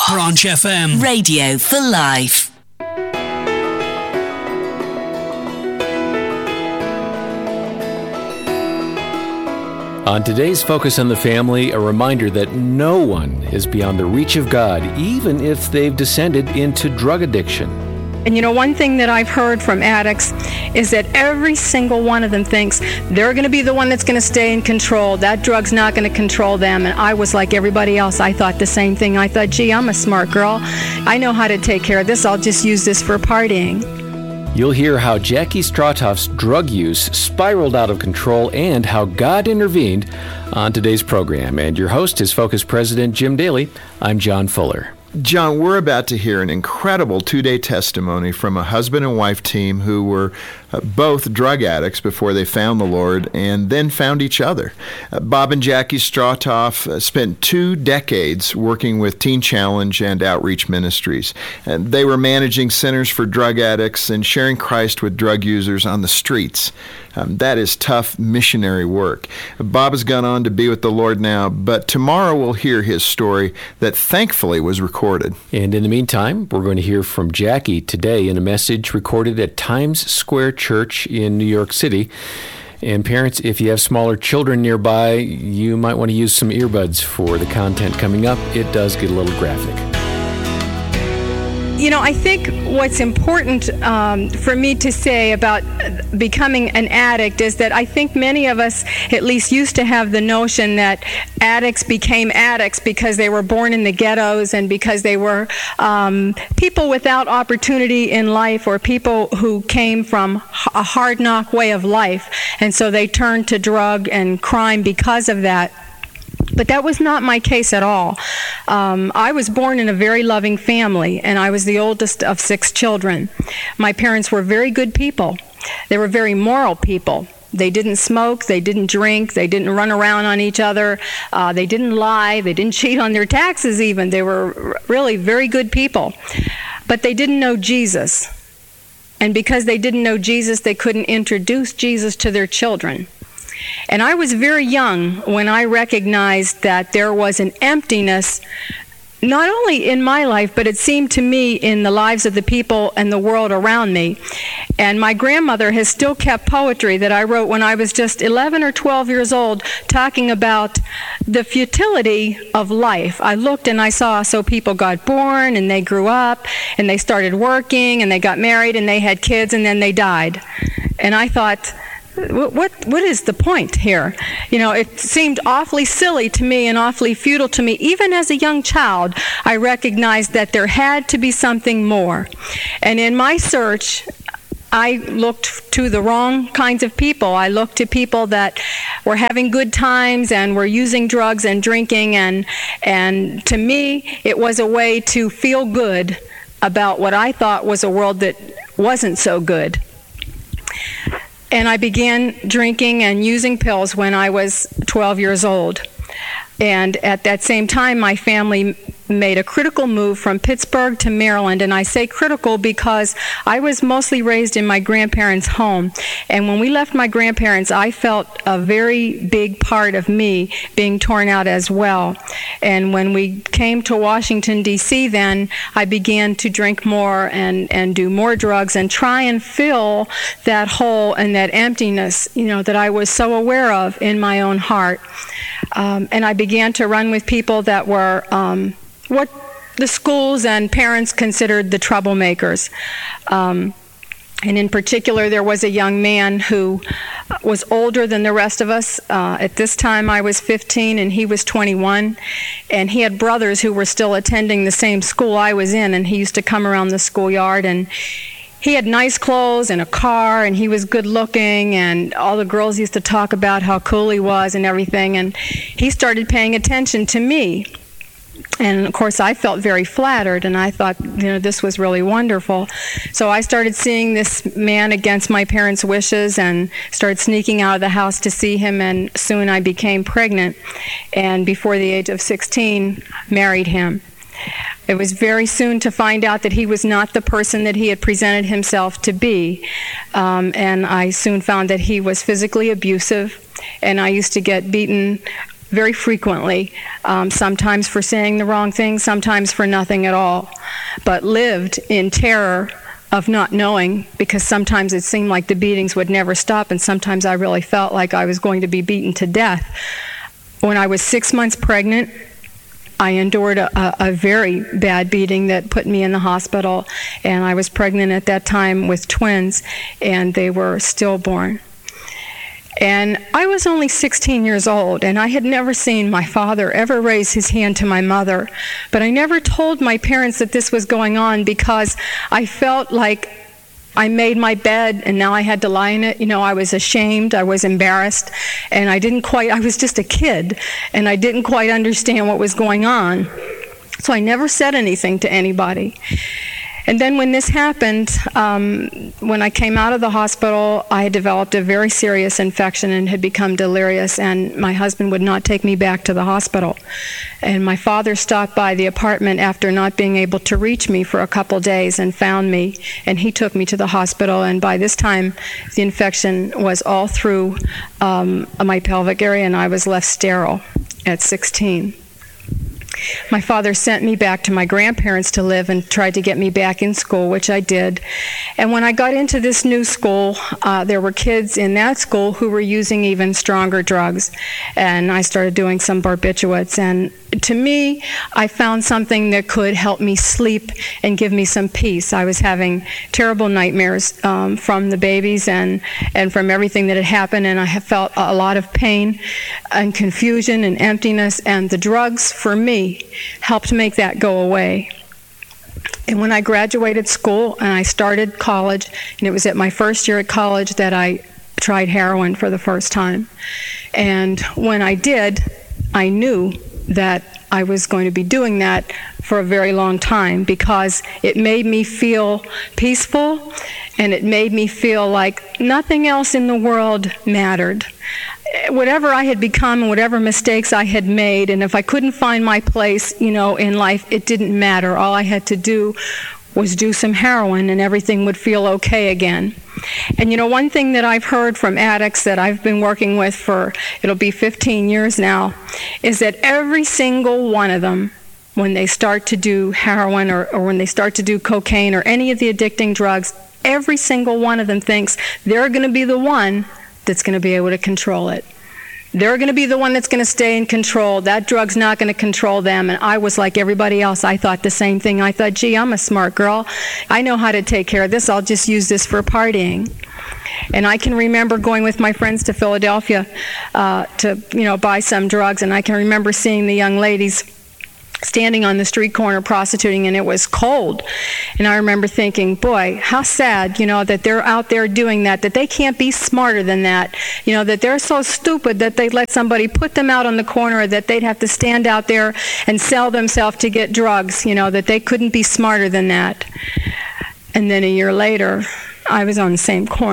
Branch FM. Radio for life. On today's Focus on the Family, a reminder that no one is beyond the reach of God, even if they've descended into drug addiction. And you know, one thing that I've heard from addicts is that every single one of them thinks they're going to be the one that's going to stay in control. That drug's not going to control them. And I was like everybody else. I thought the same thing. I thought, gee, I'm a smart girl. I know how to take care of this. I'll just use this for partying. You'll hear how Jackie Strautoff's drug use spiraled out of control and how God intervened on today's program. And your host is Focus President Jim Daly. I'm John Fuller. John, we're about to hear an incredible 2-day testimony from a husband and wife team who were both drug addicts before they found the Lord and then found each other. Bob and Jackie Strautoff spent 2 decades working with Teen Challenge and Outreach Ministries. They were managing centers for drug addicts and sharing Christ with drug users on the streets. That is tough missionary work. Bob has gone on to be with the Lord now, but tomorrow we'll hear his story that thankfully was recorded. And in the meantime, we're going to hear from Jackie today in a message recorded at Times Square Church in New York City. And parents, if you have smaller children nearby, you might want to use some earbuds for the content coming up. It does get a little graphic. You know, I think what's important for me to say about becoming an addict is that I think many of us at least used to have the notion that addicts became addicts because they were born in the ghettos and because they were people without opportunity in life or people who came from a hard-knock way of life, and so they turned to drug and crime because of that. But that was not my case at all. I was born in a very loving family, and I was the oldest of 6 children. My parents were very good people. They were very moral people. They didn't smoke, they didn't drink, they didn't run around on each other, they didn't lie, they didn't cheat on their taxes even. They were really very good people. But they didn't know Jesus. And because they didn't know Jesus, they couldn't introduce Jesus to their children. And I was very young when I recognized that there was an emptiness, not only in my life, but it seemed to me in the lives of the people and the world around me. And my grandmother has still kept poetry that I wrote when I was just 11 or 12 years old, talking about the futility of life. I looked and I saw, so people got born and they grew up and they started working and they got married and they had kids and then they died. And I thought, what is the point here? You know, it seemed awfully silly to me and awfully futile to me. Even as a young child, I recognized that there had to be something more. And in my search, I looked to the wrong kinds of people. I looked to people that were having good times and were using drugs and drinking, and to me, it was a way to feel good about what I thought was a world that wasn't so good. And I began drinking and using pills when I was 12 years old. And at that same time, my family made a critical move from Pittsburgh to Maryland. And I say critical because I was mostly raised in my grandparents' home. And when we left my grandparents, I felt a very big part of me being torn out as well. And when we came to Washington, D.C., then I began to drink more and do more drugs and try and fill that hole and that emptiness, you know, that I was so aware of in my own heart. And I began to run with people that were what the schools and parents considered the troublemakers. And in particular, there was a young man who was older than the rest of us. At this time, I was 15 and he was 21. And he had brothers who were still attending the same school I was in, and he used to come around the schoolyard, and he had nice clothes and a car, and he was good looking, and all the girls used to talk about how cool he was and everything. And he started paying attention to me. And of course, I felt very flattered, and I thought, you know, this was really wonderful. So I started seeing this man against my parents' wishes and started sneaking out of the house to see him, and soon I became pregnant, and before the age of 16, married him. It was very soon to find out that he was not the person that he had presented himself to be. And I soon found that he was physically abusive, and I used to get beaten very frequently, sometimes for saying the wrong thing, sometimes for nothing at all, but lived in terror of not knowing, because sometimes it seemed like the beatings would never stop, and sometimes I really felt like I was going to be beaten to death. When I was 6 months pregnant, I endured a very bad beating that put me in the hospital, and I was pregnant at that time with twins, and they were stillborn. And I was only 16 years old, and I had never seen my father ever raise his hand to my mother. But I never told my parents that this was going on, because I felt like I made my bed and now I had to lie in it. I was ashamed, I was embarrassed, and I was just a kid, and I didn't quite understand what was going on. So I never said anything to anybody. And then when this happened, when I came out of the hospital, I had developed a very serious infection and had become delirious, and my husband would not take me back to the hospital. And my father stopped by the apartment after not being able to reach me for a couple days and found me, and he took me to the hospital. And by this time, the infection was all through my pelvic area, and I was left sterile at 16. My father sent me back to my grandparents to live and tried to get me back in school, which I did. And when I got into this new school, there were kids in that school who were using even stronger drugs. And I started doing some barbiturates. And to me, I found something that could help me sleep and give me some peace. I was having terrible nightmares from the babies and from everything that had happened, and I have felt a lot of pain and confusion and emptiness, and the drugs, for me, helped make that go away. And when I graduated school and I started college, and it was at my first year at college that I tried heroin for the first time. And when I did, I knew that I was going to be doing that for a very long time, because it made me feel peaceful, and it made me feel like nothing else in the world mattered. Whatever I had become and whatever mistakes I had made, and if I couldn't find my place, in life, it didn't matter. All I had to do was do some heroin, and everything would feel okay again. And one thing that I've heard from addicts that I've been working with for, it'll be 15 years now, is that every single one of them, when they start to do heroin or when they start to do cocaine or any of the addicting drugs, every single one of them thinks they're going to be the one that's going to be able to control it. They're going to be the one that's going to stay in control. That drug's not going to control them. And I was like everybody else. I thought the same thing. I thought, gee, I'm a smart girl. I know how to take care of this. I'll just use this for partying. And I can remember going with my friends to Philadelphia to buy some drugs. And I can remember seeing the young ladies standing on the street corner prostituting, and it was cold. And I remember thinking, boy, how sad, that they're out there doing that they can't be smarter than that, that they're so stupid that they'd let somebody put them out on the corner, that they'd have to stand out there and sell themselves to get drugs, that they couldn't be smarter than that. And then a year later, I was on the same corner.